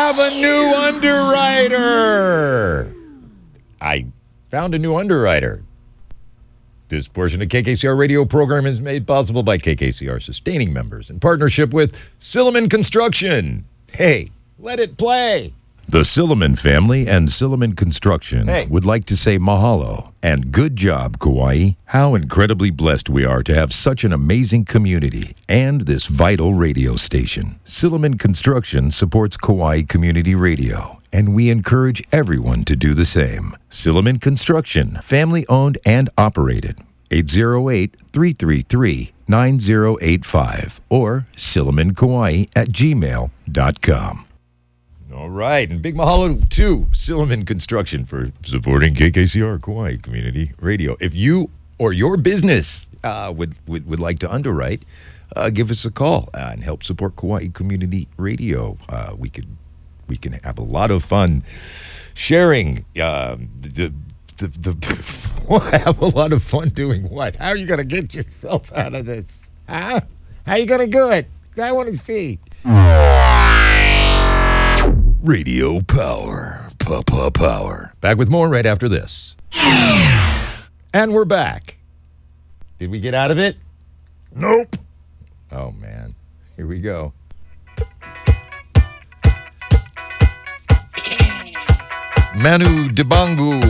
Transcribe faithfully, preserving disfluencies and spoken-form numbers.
have a new underwriter. I found a new underwriter. This portion of K K C R radio program is made possible by K K C R sustaining members in partnership with Silliman Construction. Hey, let it play. The Silliman family and Silliman Construction hey. would like to say mahalo and good job, Kauai. How incredibly blessed we are to have such an amazing community and this vital radio station. Silliman Construction supports Kauai Community Radio, and we encourage everyone to do the same. Silliman Construction, family-owned and operated. eight oh eight, three three three, nine oh eight five or sillimankauai at gmail dot com. All right, and big mahalo to Silliman Construction for supporting K K C R Kauai Community Radio. If you or your business uh, would, would would like to underwrite, uh, give us a call uh, and help support Kauai Community Radio. Uh, we could we can have a lot of fun sharing uh, the the the. Have a lot of fun doing what? How are you gonna get yourself out of this? Huh? How are you gonna do it? I want to see. Radio power. Pa-pa power. Back with more right after this. And we're back. Did we get out of it? Nope. Oh, man. Here we go. Manu Dibango.